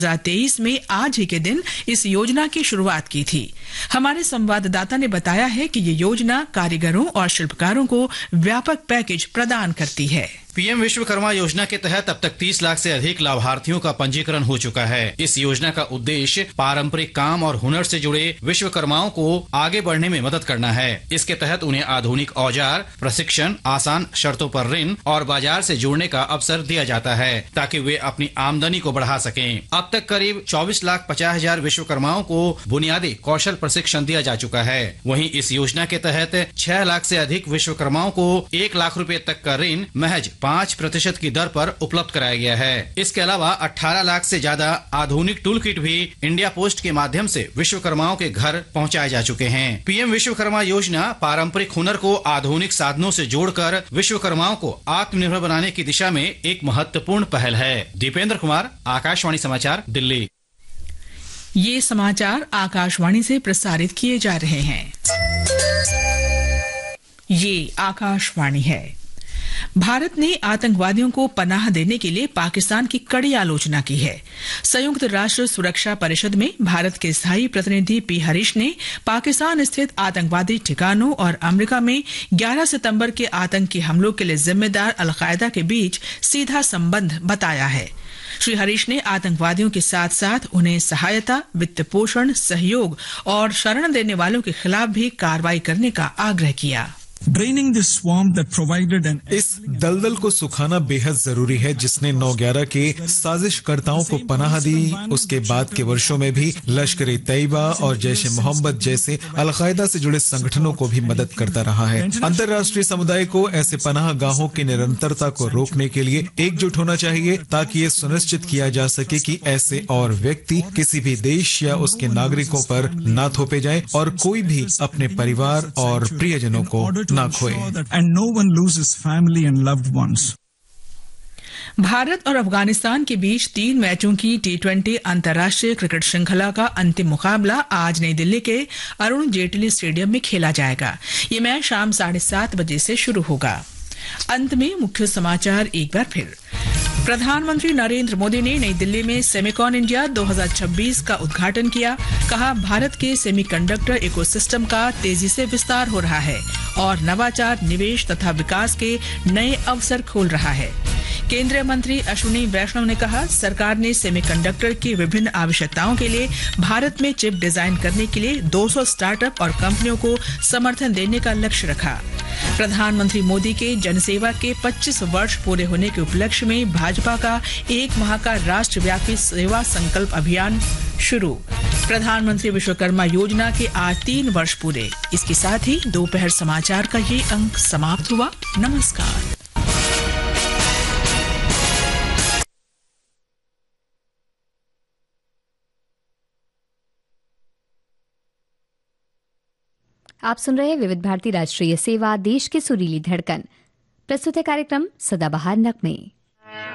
2023 में आज ही के दिन इस योजना की शुरुआत की थी। हमारे संवाददाता ने बताया है कि ये योजना कारीगरों और शिल्पकारों को व्यापक पैकेज प्रदान करती है। पीएम विश्वकर्मा योजना के तहत अब तक 30 लाख से अधिक लाभार्थियों का पंजीकरण हो चुका है। इस योजना का उद्देश्य पारंपरिक काम और हुनर से जुड़े विश्वकर्माओं को आगे बढ़ने में मदद करना है। इसके तहत उन्हें आधुनिक औजार, प्रशिक्षण, आसान शर्तों पर ऋण और बाजार से जुड़ने का अवसर दिया जाता है ताकि वे अपनी आमदनी को बढ़ा सकें। अब तक करीब 24,50,000 विश्वकर्माओं को बुनियादी कौशल प्रशिक्षण दिया जा चुका है। वहीं इस योजना के तहत 6 लाख से अधिक विश्वकर्माओं को 1 लाख रुपए तक का ऋण महज 5% की दर पर उपलब्ध कराया गया है। इसके अलावा 18 लाख से ज्यादा आधुनिक टूल किट भी इंडिया पोस्ट के माध्यम से विश्वकर्माओं के घर पहुंचाए जा चुके हैं। पीएम विश्वकर्मा योजना पारंपरिक हुनर को आधुनिक साधनों से जोड़कर विश्वकर्माओं को आत्मनिर्भर बनाने की दिशा में एक महत्वपूर्ण पहल है। दीपेंद्र कुमार, आकाशवाणी समाचार, दिल्ली। ये समाचार आकाशवाणी से प्रसारित किए जा रहे हैं। ये आकाशवाणी है। भारत ने आतंकवादियों को पनाह देने के लिए पाकिस्तान की कड़ी आलोचना की है। संयुक्त राष्ट्र सुरक्षा परिषद में भारत के स्थायी प्रतिनिधि पी हरीश ने पाकिस्तान स्थित आतंकवादी ठिकानों और अमेरिका में 11 सितंबर के आतंकी हमलों के लिए जिम्मेदार अलकायदा के बीच सीधा संबंध बताया है। श्री हरीश ने आतंकवादियों के साथ साथ उन्हें सहायता, वित्त पोषण, सहयोग और शरण देने वालों के खिलाफ भी कार्रवाई करने का आग्रह किया। इस दलदल को सुखाना बेहद जरूरी है जिसने 9/11 के साजिशकर्ताओं को पनाह दी। उसके बाद के वर्षों में भी लश्कर-ए तैयबा और जैश ए मोहम्मद जैसे अलकायदा से जुड़े संगठनों को भी मदद करता रहा है। अंतर्राष्ट्रीय समुदाय को ऐसे पनाह गाहों की निरंतरता को रोकने के लिए एकजुट होना चाहिए ताकि ये सुनिश्चित किया जा सके कि ऐसे और व्यक्ति किसी भी देश या उसके नागरिकों पर ना थोपे जाएं और कोई भी अपने परिवार और प्रियजनों को ना खोए। भारत और अफगानिस्तान के बीच 3 मैचों की T20 अंतर्राष्ट्रीय क्रिकेट श्रृंखला का अंतिम मुकाबला आज नई दिल्ली के अरुण जेटली स्टेडियम में खेला जाएगा। ये मैच शाम 7:30 बजे से शुरू होगा। अंत में मुख्य समाचार एक बार फिर। प्रधानमंत्री नरेंद्र मोदी ने नई दिल्ली में सेमिकॉन इंडिया 2026 का उद्घाटन किया। कहा, भारत के सेमीकंडक्टर इकोसिस्टम का तेजी से विस्तार हो रहा है और नवाचार, निवेश तथा विकास के नए अवसर खोल रहा है। केंद्रीय मंत्री अश्विनी वैष्णव ने कहा, सरकार ने सेमीकंडक्टर की विभिन्न आवश्यकताओं के लिए भारत में चिप डिजाइन करने के लिए 200 स्टार्टअप और कंपनियों को समर्थन देने का लक्ष्य रखा। प्रधानमंत्री मोदी के जनसेवा के 25 वर्ष पूरे होने के उपलक्ष्य में भाजपा का 1 माह का राष्ट्रव्यापी सेवा संकल्प अभियान शुरू। प्रधानमंत्री विश्वकर्मा योजना के आज 3 वर्ष पूरे। इसके साथ ही दोपहर समाचार का ये अंक समाप्त हुआ। नमस्कार। आप सुन रहे हैं विविध भारती राष्ट्रीय सेवा, देश की सुरीली धड़कन। प्रस्तुत है कार्यक्रम सदाबहार नगमे।